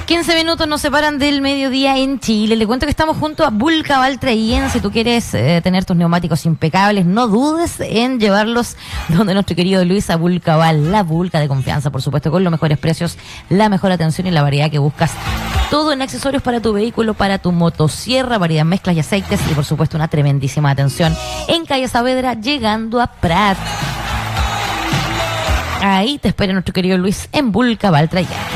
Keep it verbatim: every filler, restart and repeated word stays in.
quince minutos nos separan del mediodía en Chile. Le cuento que estamos junto a Vulcaval Trayen. Si tú quieres eh, tener tus neumáticos impecables, no dudes en llevarlos donde nuestro querido Luis, a Vulcaval, la Vulca de confianza, por supuesto, con los mejores precios, la mejor atención y la variedad que buscas. Todo en accesorios para tu vehículo, para tu motosierra, variedad de mezclas y aceites y por supuesto una tremendísima atención en Calle Saavedra, llegando a Prat. Ahí te espera nuestro querido Luis en Vulcaval Trayen.